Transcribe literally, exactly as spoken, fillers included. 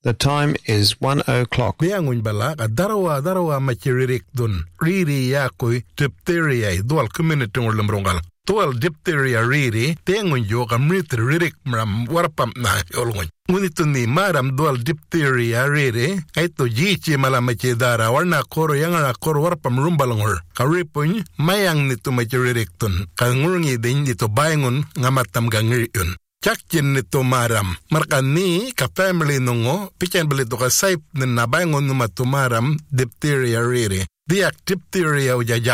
The time is one o'clock. Biangun bala ka darawa darawa machiririk dun. Riri ya koi diphtheria dual community ngolum rongal. Dual diphtheria riri tengun yo ka mrit ririk mram warpam na olngun. Ngunito ni maram dual diphtheria riri ay to jichi malamachi dara warna koro yang na koro warpam rumbalangor. Karipun mayang nito machiririk dun. Kangurungi din nito bayangun ngamatam gangiriun. Chakchin nito maram. Markan ni ka family nungo, pichen balito ka saip na nabangon numa tumaram diphtheria riri. Diak diphtheria ujaja